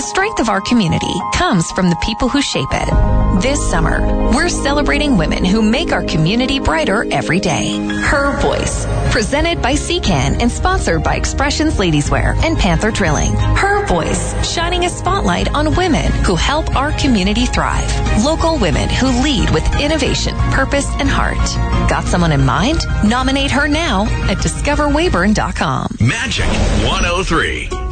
strength of our community comes from the people who shape it. This summer, we're celebrating women who make our community brighter every day. Her Voice, presented by CCAN and sponsored by Expressions Ladieswear and Panther Drilling. Her Voice, shining a spotlight on women who help our community thrive. Local women who lead with innovation, purpose, and heart. Got someone in mind? Nominate her now at discoverwayburn.com. Magic 103.